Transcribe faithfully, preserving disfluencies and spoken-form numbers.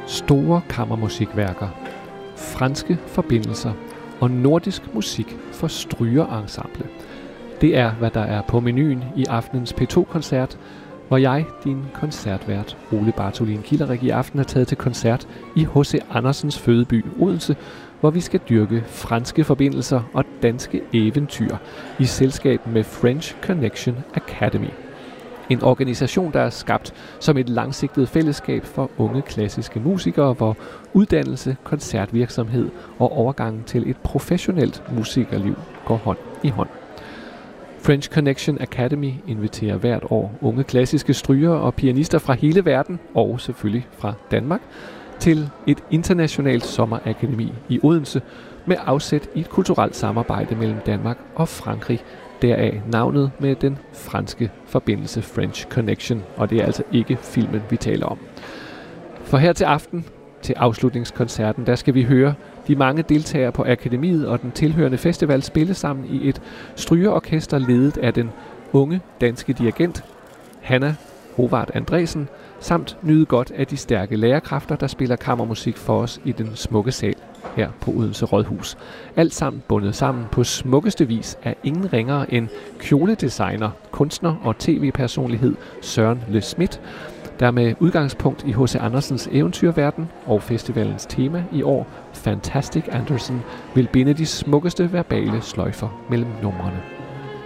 Store kammermusikværker, franske forbindelser og nordisk musik for strygeensemble. Det er, hvad der er på menuen i aftenens P to-koncert, hvor jeg, din koncertvært Ole Bartholin Kilderik, i aften er taget til koncert i H C Andersens fødeby Odense, hvor vi skal dyrke franske forbindelser og danske eventyr i selskab med French Connection Academy. En organisation, der er skabt som et langsigtet fællesskab for unge klassiske musikere, hvor uddannelse, koncertvirksomhed og overgangen til et professionelt musikerliv går hånd i hånd. French Connection Academy inviterer hvert år unge klassiske strygere og pianister fra hele verden, og selvfølgelig fra Danmark, til et internationalt sommerakademi i Odense med afsæt i et kulturelt samarbejde mellem Danmark og Frankrig. Deraf navnet med den franske forbindelse French Connection, og det er altså ikke filmen, vi taler om. For her til aften, til afslutningskoncerten, der skal vi høre de mange deltagere på akademiet og den tilhørende festival spille sammen i et strygeorkester ledet af den unge danske dirigent Hanna Hovard Andresen, samt nyde godt af de stærke lærerkræfter, der spiller kammermusik for os i den smukke sal her på Odense Rådhus. Alt sammen bundet sammen på smukkeste vis af ingen ringere end kjoledesigner, kunstner og tv-personlighed Søren Le Schmidt, der med udgangspunkt i H C Andersens eventyrverden og festivalens tema i år, Fantastic Andersen, vil binde de smukkeste verbale sløjfer mellem numrene.